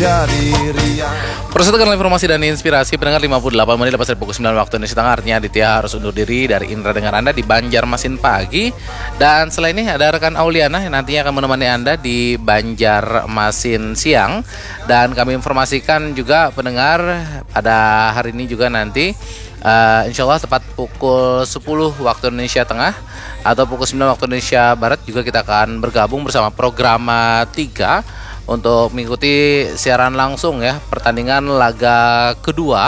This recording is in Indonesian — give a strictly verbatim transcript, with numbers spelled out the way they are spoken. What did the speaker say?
jadi riang. Persetujuan informasi dan inspirasi pendengar lima puluh delapan menit lepas dari pukul sembilan waktu Indonesia Tengah. Artinya Aditya harus undur diri dari Indra Dengar Anda di Banjarmasin pagi. Dan selain ini ada rekan Auliana yang nantinya akan menemani Anda di Banjarmasin siang. Dan kami informasikan juga pendengar pada hari ini juga nanti uh, insya Allah tepat pukul sepuluh waktu Indonesia Tengah atau pukul sembilan waktu Indonesia Barat juga kita akan bergabung bersama Programa tiga untuk mengikuti siaran langsung ya pertandingan laga kedua